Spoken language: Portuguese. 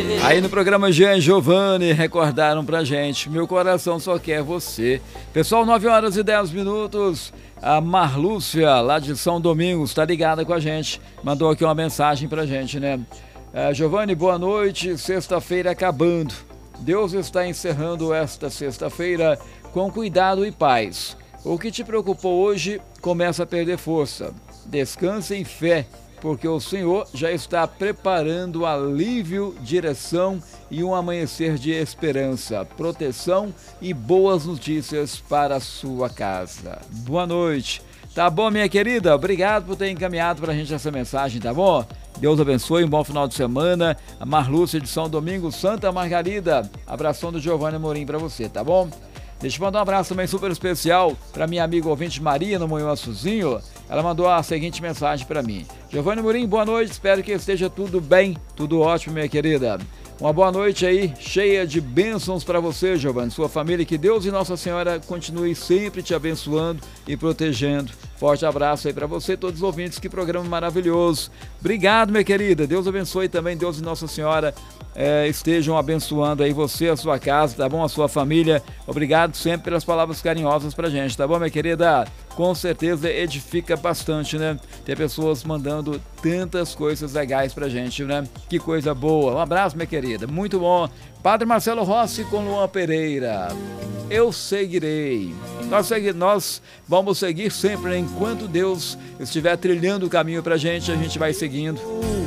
Aí no programa Jean e Giovanni recordaram pra gente, meu coração só quer você. Pessoal, 9h10. A Marlúcia, lá de São Domingos, tá ligada com a gente. Mandou aqui uma mensagem pra gente, né? Giovanni, boa noite. Sexta-feira acabando. Deus está encerrando esta sexta-feira com cuidado e paz. O que te preocupou hoje começa a perder força. Descanse em fé, porque o Senhor já está preparando alívio, direção e um amanhecer de esperança, proteção e boas notícias para a sua casa. Boa noite. Tá bom, minha querida? Obrigado por ter encaminhado pra gente essa mensagem, tá bom? Deus abençoe, um bom final de semana. A Marlúcia de São Domingos, Santa Margarida. Abração do Giovanni Amorim pra você, tá bom? Deixa eu mandar um abraço também super especial para minha amiga ouvinte Maria, no Moinho Açuzinho. Ela mandou a seguinte mensagem para mim. Giovanni Amorim, boa noite, espero que esteja tudo bem, tudo ótimo, minha querida. Uma boa noite aí, cheia de bênçãos para você, Giovanni, sua família, que Deus e Nossa Senhora continue sempre te abençoando e protegendo. Forte abraço aí para você, todos os ouvintes, que programa maravilhoso. Obrigado, minha querida, Deus abençoe também, Deus e Nossa Senhora estejam abençoando aí você, a sua casa, tá bom? A sua família. Obrigado sempre pelas palavras carinhosas pra gente, tá bom, minha querida? Com certeza edifica bastante, né? Ter pessoas mandando tantas coisas legais pra gente, né? Que coisa boa. Um abraço, minha querida. Muito bom. Padre Marcelo Rossi com Luan Pereira. Eu seguirei. Nós vamos seguir sempre, né? Enquanto Deus estiver trilhando o caminho pra gente, a gente vai seguindo.